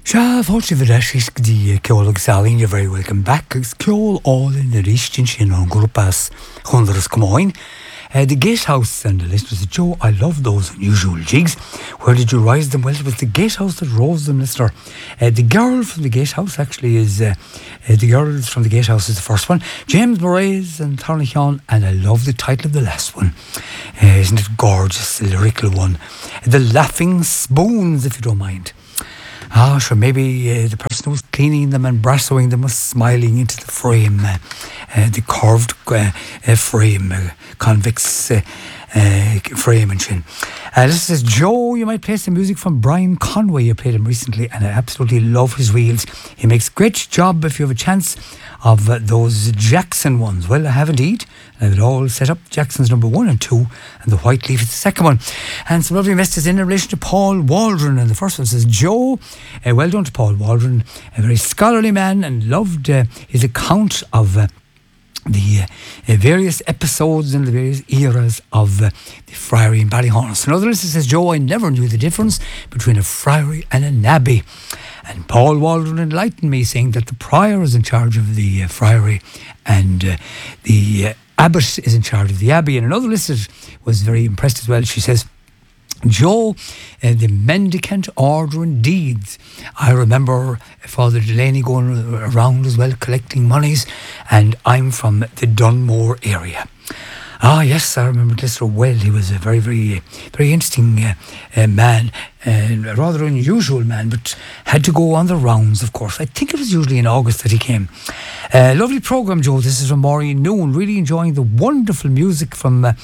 Sha fáilte bh leis dí ceolalag salín, you're very welcome back. It's ceol all in the Ristin sin on Grupas Hundaras Comoin. The gatehouse, and the listeners said, Joe, I love those unusual jigs. Where did you rise them? Well, it was the gatehouse that rose them, listener. The girl from the gatehouse actually is, the girls from the gatehouse is the first one. James Moraes and Tarnichon, and I love the title of the last one. Isn't it gorgeous, the lyrical one? The Laughing Spoons, if you don't mind. Sure, maybe the person who was cleaning them and brassoing them was smiling into the frame, the curved frame, convex frame and chin. This says, Joe, you might play some music from Brian Conway. You played him recently, and I absolutely love his reels. He makes great job if you have a chance of those Jackson ones. Well, I have indeed. I have it all set up. Jackson's number 1 and 2, and the White Leaf is the second one. And some lovely messages in relation to Paul Waldron. And the first one says, Joe, well done to Paul Waldron, a very scholarly man, and loved his account of the various episodes and the various eras of the friary in Ballyhonus. Another listener says, Joe, I never knew the difference between a friary and an abbey. And Paul Waldron enlightened me, saying that the prior is in charge of the friary and the abbot is in charge of the abbey. And another listener was very impressed as well. She says, Joe, the mendicant order and deeds. I remember Father Delaney going around as well collecting monies, and I'm from the Dunmore area. Yes, I remember Lister well. He was a very, very, very interesting man, a rather unusual man, but had to go on the rounds, of course. I think it was usually in August that he came. Lovely programme, Joe. This is from Maureen Noon. Really enjoying the wonderful music from the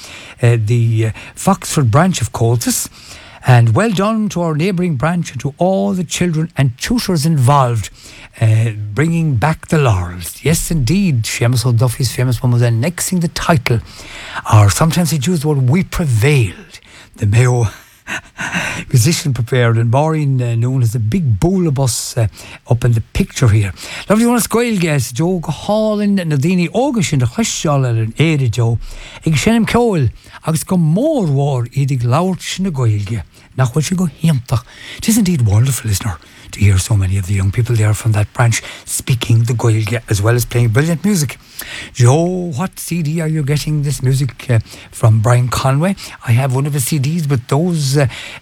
Foxford branch of Coltis. And well done to our neighbouring branch and to all the children and tutors involved, bringing back the laurels. Yes, indeed, Seamus O'Duffy's famous one was annexing the title, or sometimes he'd use the word "we prevailed." The Mayo musician prepared, and Maureen known as the big bowler bus up in the picture here. Lovely one of Scoil guests, Joe Hallin, Nadini August in the Hushal and Ada Joe. Ig Shenim Coel, Agus go more war, Edig Laurch in the Goilge. Nach what you go hiantach. It is indeed wonderful, listener, to hear so many of the young people there from that branch speaking the Goilge as well as playing brilliant music. Joe, what CD are you getting this music from Brian Conway? I have one of his CDs, but those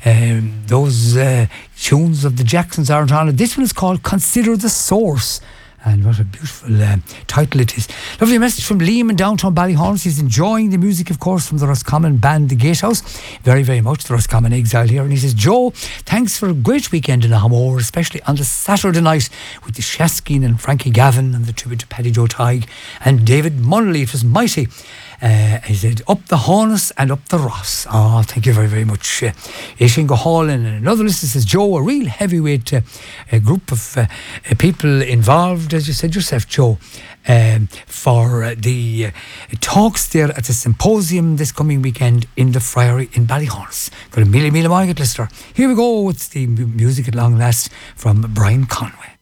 tunes of the Jacksons aren't on it. This one is called Consider the Source. And what a beautiful title it is. Lovely message from Liam in downtown Ballyhonus. He's enjoying the music, of course, from the Roscommon band, The Gatehouse. Very, very much. The Roscommon Exile here. And he says, Joe, thanks for a great weekend in Ahamore, especially on the Saturday night with the Shaskin and Frankie Gavin and the tribute to Paddy Joe Tighe and David Munnelly. It was mighty. He said, up the Hornus and up the Ross. Thank you very, very much. Ishingo Hall, and another listener says, Joe, a real heavyweight group of people involved, as you said yourself, Joe, for the talks there at the symposium this coming weekend in the Friary in Ballyhonus. Got a million market listener. Here we go. It's the music at long last from Brian Conway.